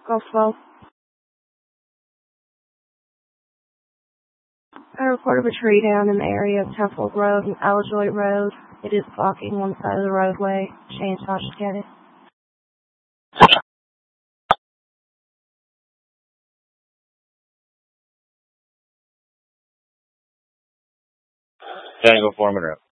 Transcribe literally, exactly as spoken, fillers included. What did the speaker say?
Golf twelve. I reported a tree down in the area of Temple Road and Aljoy Road. It is blocking one side of the roadway. Change how should get it. Tango four minute.